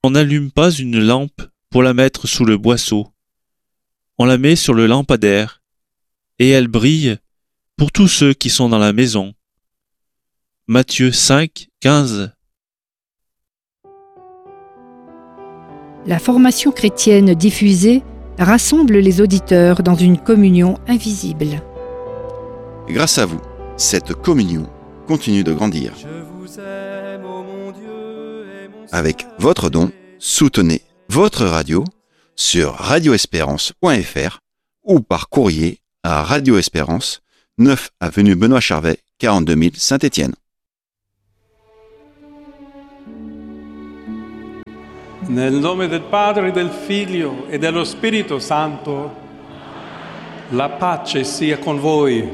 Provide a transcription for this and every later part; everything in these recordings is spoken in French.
On n'allume pas une lampe pour la mettre sous le boisseau. On la met sur le lampadaire, et elle brille pour tous ceux qui sont dans la maison. Matthieu 5, 15. La formation chrétienne diffusée rassemble les auditeurs dans une communion invisible. Grâce à vous, cette communion continue de grandir. Avec votre don, soutenez votre radio sur radioespérance.fr ou par courrier à Radio Espérance, 9 avenue Benoît Charvet, 42 000 Saint-Étienne. Nel nome del Padre, del Figlio e dello Spirito Santo, la pace sia con voi.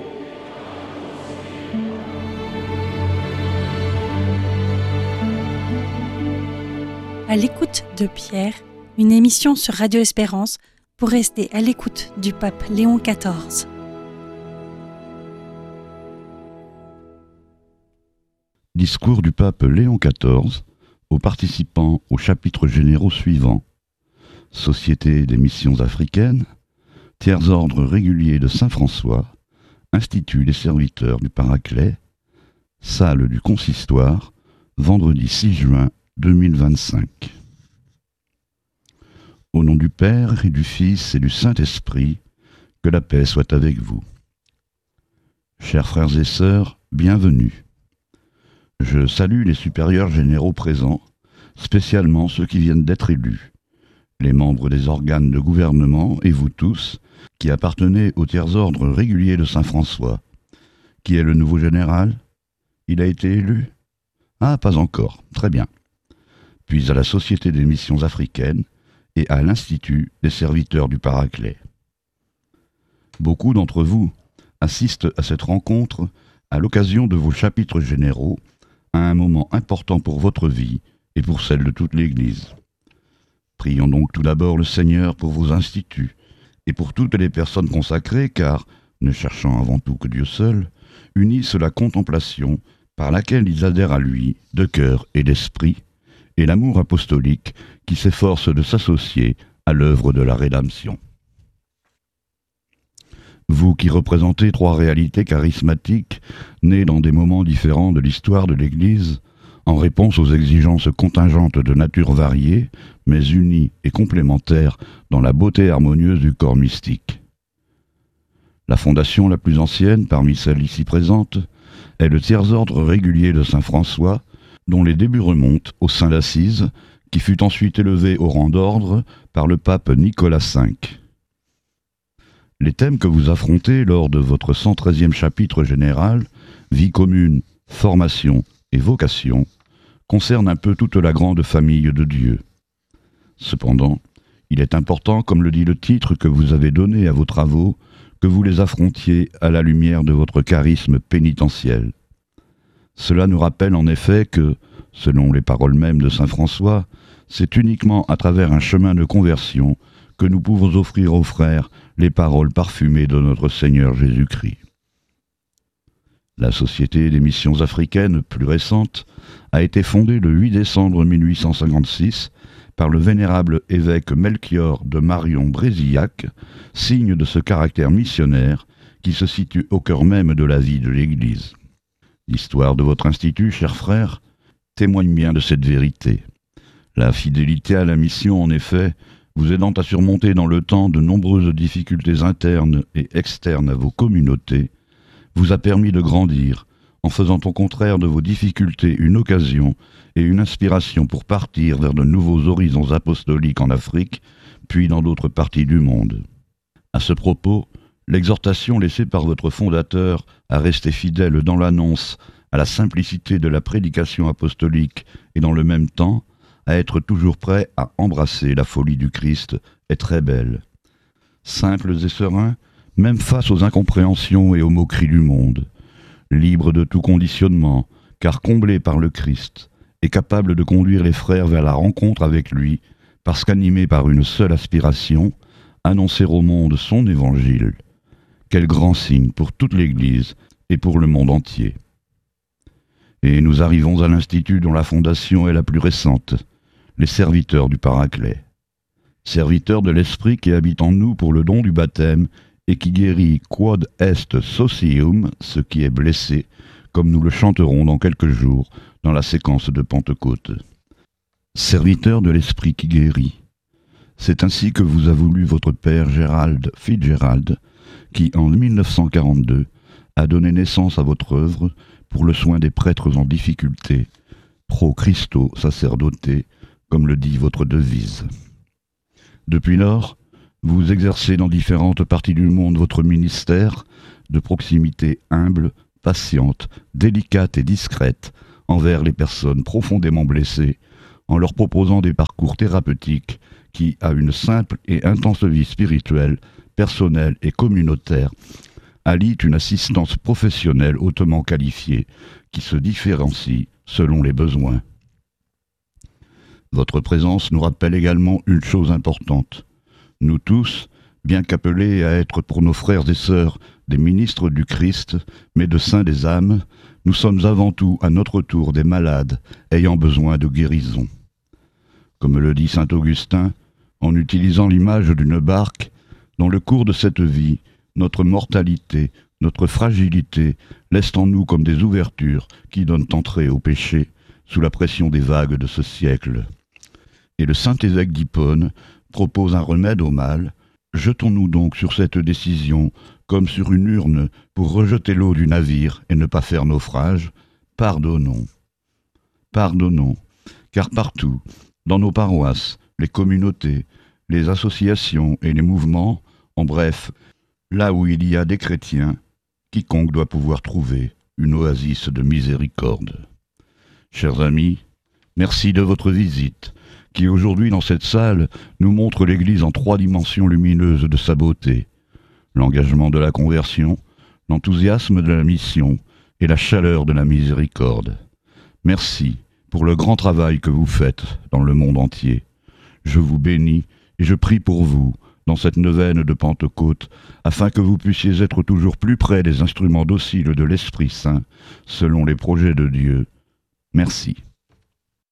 À l'écoute de Pierre, une émission sur Radio Espérance pour rester à l'écoute du pape Léon XIV. Discours du pape Léon XIV aux participants aux chapitres généraux suivants: Société des missions africaines, Tiers ordre régulier de Saint-François, Institut des serviteurs du Paraclet, Salle du Consistoire, vendredi 6 juin 2025. Au nom du Père et du Fils et du Saint-Esprit, que la paix soit avec vous. Chers frères et sœurs, bienvenue. Je salue les supérieurs généraux présents, spécialement ceux qui viennent d'être élus, les membres des organes de gouvernement et vous tous, qui appartenez au tiers-ordre régulier de Saint-François. Qui est le nouveau général? Il a été élu? Ah, pas encore. Très bien. Puis à la Société des missions africaines et à l'Institut des serviteurs du Paraclet. Beaucoup d'entre vous assistent à cette rencontre à l'occasion de vos chapitres généraux, à un moment important pour votre vie et pour celle de toute l'Église. Prions donc tout d'abord le Seigneur pour vos instituts et pour toutes les personnes consacrées, car, ne cherchant avant tout que Dieu seul, unissent la contemplation par laquelle ils adhèrent à lui, de cœur et d'esprit, et l'amour apostolique qui s'efforce de s'associer à l'œuvre de la rédemption. Vous qui représentez trois réalités charismatiques nées dans des moments différents de l'histoire de l'Église, en réponse aux exigences contingentes de nature variée, mais unies et complémentaires dans la beauté harmonieuse du corps mystique. La fondation la plus ancienne parmi celles ici présentes est le tiers-ordre régulier de Saint-François, dont les débuts remontent au Saint d'Assise, qui fut ensuite élevé au rang d'ordre par le pape Nicolas V. Les thèmes que vous affrontez lors de votre 113e chapitre général, vie commune, formation et vocation, concernent un peu toute la grande famille de Dieu. Cependant, il est important, comme le dit le titre que vous avez donné à vos travaux, que vous les affrontiez à la lumière de votre charisme pénitentiel. Cela nous rappelle en effet que, selon les paroles mêmes de saint François, c'est uniquement à travers un chemin de conversion que nous pouvons offrir aux frères les paroles parfumées de notre Seigneur Jésus-Christ. La Société des missions africaines, plus récente, a été fondée le 8 décembre 1856 par le vénérable évêque Melchior de Marion-Brézillac, signe de ce caractère missionnaire qui se situe au cœur même de la vie de l'Église. L'histoire de votre institut, chers frères, témoigne bien de cette vérité. La fidélité à la mission, en effet, vous aidant à surmonter dans le temps de nombreuses difficultés internes et externes à vos communautés, vous a permis de grandir, en faisant au contraire de vos difficultés une occasion et une inspiration pour partir vers de nouveaux horizons apostoliques en Afrique, puis dans d'autres parties du monde. À ce propos, l'exhortation laissée par votre fondateur à rester fidèle dans l'annonce à la simplicité de la prédication apostolique et dans le même temps à être toujours prêt à embrasser la folie du Christ est très belle. Simples et sereins, même face aux incompréhensions et aux moqueries du monde, libre de tout conditionnement, car comblé par le Christ, et capable de conduire les frères vers la rencontre avec lui, parce qu'animé par une seule aspiration, annoncer au monde son évangile. Quel grand signe pour toute l'Église et pour le monde entier. Et nous arrivons à l'Institut dont la fondation est la plus récente, les serviteurs du Paraclet. Serviteurs de l'Esprit qui habite en nous pour le don du baptême et qui guérit quod est socium, ce qui est blessé, comme nous le chanterons dans quelques jours dans la séquence de Pentecôte. Serviteurs de l'Esprit qui guérit. C'est ainsi que vous a voulu votre père Gérald Fitzgerald, qui en 1942 a donné naissance à votre œuvre pour le soin des prêtres en difficulté, pro Christo sacerdote, comme le dit votre devise. Depuis lors, vous exercez dans différentes parties du monde votre ministère de proximité humble, patiente, délicate et discrète envers les personnes profondément blessées, en leur proposant des parcours thérapeutiques qui, à une simple et intense vie spirituelle, personnelle et communautaire, allient une assistance professionnelle hautement qualifiée qui se différencie selon les besoins. Votre présence nous rappelle également une chose importante. Nous tous, bien qu'appelés à être pour nos frères et sœurs des ministres du Christ, médecins des âmes, nous sommes avant tout à notre tour des malades ayant besoin de guérison. Comme le dit saint Augustin, en utilisant l'image d'une barque, dans le cours de cette vie, notre mortalité, notre fragilité laissent en nous comme des ouvertures qui donnent entrée au péché sous la pression des vagues de ce siècle. Et le saint évêque d'Hippone propose un remède au mal. Jetons-nous donc sur cette décision comme sur une urne pour rejeter l'eau du navire et ne pas faire naufrage. Pardonnons. Pardonnons, car partout, dans nos paroisses, les communautés, les associations et les mouvements, en bref, là où il y a des chrétiens, quiconque doit pouvoir trouver une oasis de miséricorde. Chers amis, merci de votre visite, qui aujourd'hui dans cette salle nous montre l'Église en 3 dimensions lumineuses de sa beauté. L'engagement de la conversion, l'enthousiasme de la mission et la chaleur de la miséricorde. Merci pour le grand travail que vous faites dans le monde entier. Je vous bénis et je prie pour vous dans cette neuvaine de Pentecôte, afin que vous puissiez être toujours plus près des instruments dociles de l'Esprit Saint, selon les projets de Dieu. Merci.